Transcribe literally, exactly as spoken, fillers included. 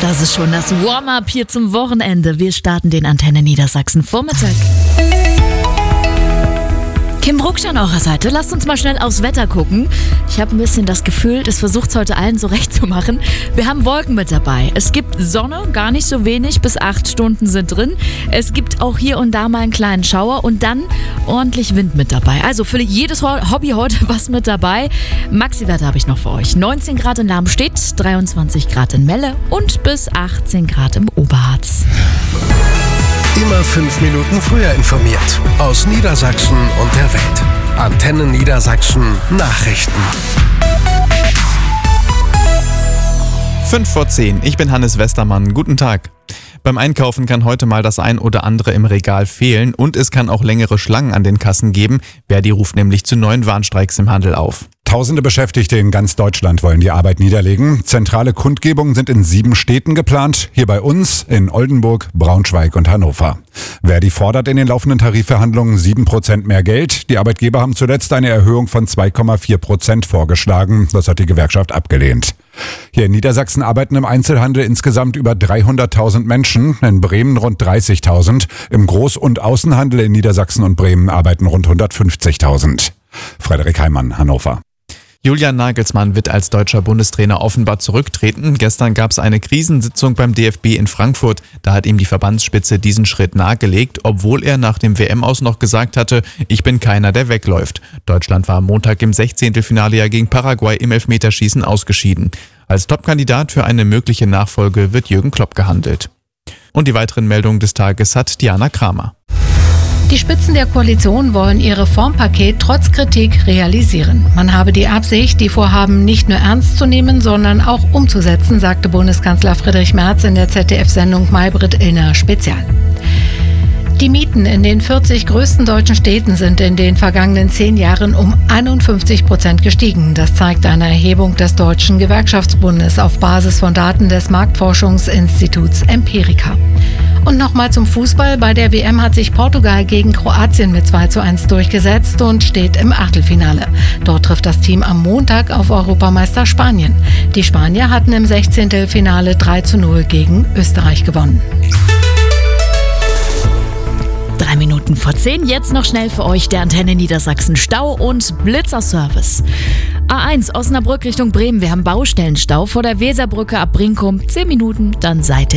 Das ist schon das Warm-up hier zum Wochenende. Wir starten den Antenne Niedersachsen Vormittag. Kim Brucksch an eurer Seite. Lasst uns mal schnell aufs Wetter gucken. Ich habe ein bisschen das Gefühl, das versucht es heute allen so recht zu machen. Wir haben Wolken mit dabei. Es gibt Sonne, gar nicht so wenig, bis acht Stunden sind drin. Es gibt auch hier und da mal einen kleinen Schauer und dann ordentlich Wind mit dabei. Also für jedes Hobby heute was mit dabei. Maxi-Werte habe ich noch für euch. neunzehn Grad in Lamstedt, dreiundzwanzig Grad in Melle und bis achtzehn Grad im Oberharz. Immer fünf Minuten früher informiert. Aus Niedersachsen und der Welt. Antenne Niedersachsen Nachrichten. fünf vor zehn. Ich bin Hannes Westermann. Guten Tag. Beim Einkaufen kann heute mal das ein oder andere im Regal fehlen und es kann auch längere Schlangen an den Kassen geben. Verdi ruft nämlich zu neuen Warnstreiks im Handel auf. Tausende Beschäftigte in ganz Deutschland wollen die Arbeit niederlegen. Zentrale Kundgebungen sind in sieben Städten geplant. Hier bei uns in Oldenburg, Braunschweig und Hannover. Verdi fordert in den laufenden Tarifverhandlungen sieben Prozent mehr Geld. Die Arbeitgeber haben zuletzt eine Erhöhung von zwei Komma vier Prozent vorgeschlagen. Das hat die Gewerkschaft abgelehnt. Hier in Niedersachsen arbeiten im Einzelhandel insgesamt über dreihunderttausend Menschen, in Bremen rund dreißigtausend. Im Groß- und Außenhandel in Niedersachsen und Bremen arbeiten rund hundertfünfzigtausend. Frederik Heimann, Hannover. Julian Nagelsmann wird als deutscher Bundestrainer offenbar zurücktreten. Gestern gab es eine Krisensitzung beim D F B in Frankfurt. Da hat ihm die Verbandsspitze diesen Schritt nahegelegt, obwohl er nach dem W M-Aus noch gesagt hatte, ich bin keiner, der wegläuft. Deutschland war am Montag im Sechzehntelfinale ja gegen Paraguay im Elfmeterschießen ausgeschieden. Als Topkandidat für eine mögliche Nachfolge wird Jürgen Klopp gehandelt. Und die weiteren Meldungen des Tages hat Diana Kramer. Die Spitzen der Koalition wollen ihr Reformpaket trotz Kritik realisieren. Man habe die Absicht, die Vorhaben nicht nur ernst zu nehmen, sondern auch umzusetzen, sagte Bundeskanzler Friedrich Merz in der Z D F-Sendung Maybrit Illner Spezial. Die Mieten in den vierzig größten deutschen Städten sind in den vergangenen zehn Jahren um einundfünfzig Prozent gestiegen. Das zeigt eine Erhebung des Deutschen Gewerkschaftsbundes auf Basis von Daten des Marktforschungsinstituts Empirica. Und nochmal zum Fußball. Bei der W M hat sich Portugal gegen Kroatien mit zwei zu eins durchgesetzt und steht im Achtelfinale. Dort trifft das Team am Montag auf Europameister Spanien. Die Spanier hatten im Sechzehntelfinale drei zu null gegen Österreich gewonnen. Drei Minuten vor zehn, jetzt noch schnell für euch der Antenne Niedersachsen Stau- und Blitzerservice. A eins Osnabrück Richtung Bremen, wir haben Baustellenstau vor der Weserbrücke ab Brinkum, zehn Minuten, dann Seite